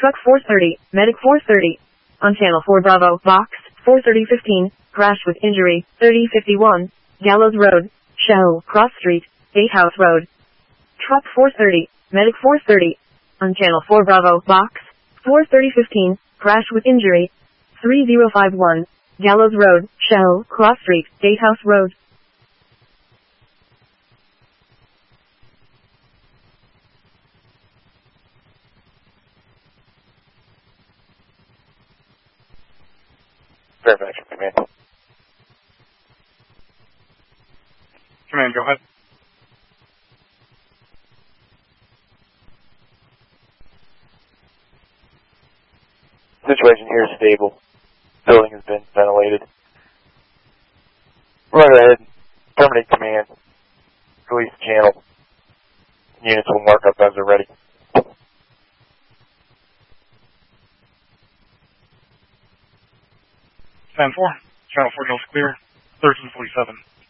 Truck 430, Medic 430. On Channel 4 Bravo, Box 43015, crash with injury, 3051, Gallows Road, Shell, Cross Street, Gatehouse Road. Truck 430, Medic 430. On Channel 4 Bravo, Box 43015, crash with injury, 3051, Gallows Road, Shell, Cross Street, Gatehouse Road. Fairfax, command. Command, go ahead. Situation here is stable. Building has been ventilated. Right ahead. Terminate command. Release the channel. Units will mark up as they're ready. 10-4. Channel 4 goes clear. 1347.